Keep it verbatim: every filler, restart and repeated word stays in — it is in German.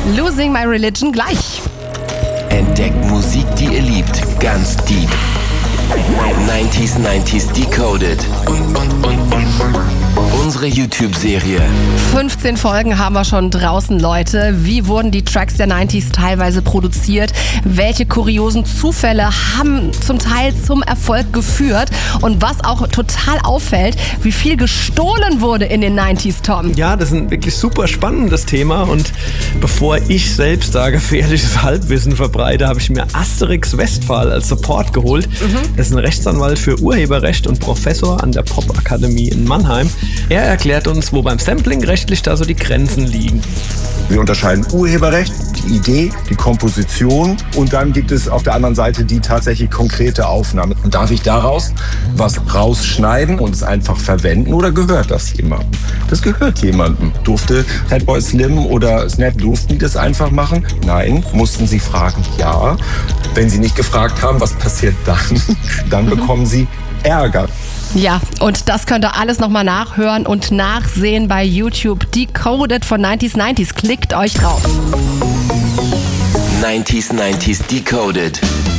Losing My Religion gleich. Entdeckt Musik, die ihr liebt, ganz deep. neunziger neunzig Decoded. Unsere YouTube-Serie. fünfzehn Folgen haben wir schon draußen, Leute. Wie wurden die Tracks der neunziger teilweise produziert? Welche kuriosen Zufälle haben zum Teil zum Erfolg geführt? Und was auch total auffällt, wie viel gestohlen wurde in den neunziger, Tom. Ja, das ist ein wirklich super spannendes Thema. Und bevor ich selbst da gefährliches Halbwissen verbreite, habe ich mir Asterix Westphal als Support geholt. Mhm. Das ist ein Rechtsanwalt für Urheberrecht und Professor an der Popakademie in Mannheim. Er erklärt uns, wo beim Sampling rechtlich da so die Grenzen liegen. Wir unterscheiden Urheberrecht, die Idee, die Komposition und dann gibt es auf der anderen Seite die tatsächlich konkrete Aufnahme. Und darf ich daraus was rausschneiden und es einfach verwenden oder gehört das jemandem? Das gehört jemandem. Durfte Fatboy Slim oder Snap, durften die das einfach machen? Nein. Mussten sie fragen? Ja. Wenn sie nicht gefragt haben, was passiert dann? Dann bekommen sie Ärger. Ja, und das könnt ihr alles nochmal nachhören und nachsehen bei YouTube. Decoded von neunziger neunzig. Klickt euch drauf. neunziger neunzig Decoded.